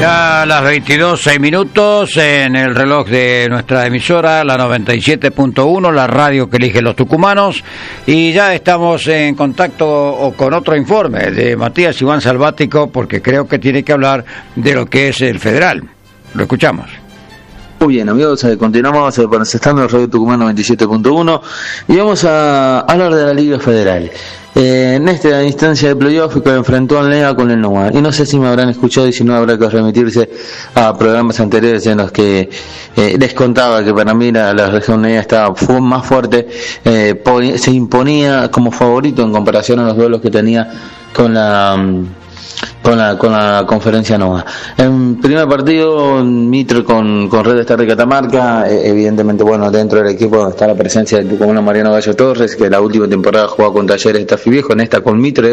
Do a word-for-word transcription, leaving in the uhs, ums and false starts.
Ya a las veintidós, seis minutos en el reloj de nuestra emisora, la noventa y siete punto uno, la radio que eligen los tucumanos, y ya estamos en contacto con otro informe de Matías Iván Salvático, porque creo que tiene que hablar de lo que es el federal. Lo escuchamos. Muy bien, amigos, continuamos estando en Radio Tucumán noventa y siete punto uno y vamos a hablar de la Liga Federal. Eh, en esta instancia de playoff que enfrentó al N E A con el NOA, y no sé si me habrán escuchado y si no habrá que remitirse a programas anteriores en los que eh, les contaba que para mí la, la región N E A estaba fue más fuerte, eh, se imponía como favorito en comparación a los duelos que tenía con la con la con la conferencia NOA. En primer partido, Mitre con, con Red Star de Catamarca, eh, evidentemente, bueno, dentro del equipo está la presencia del tucumano Mariano Gallo Torres, que la última temporada jugaba con Talleres de Tafí Viejo, en esta con Mitre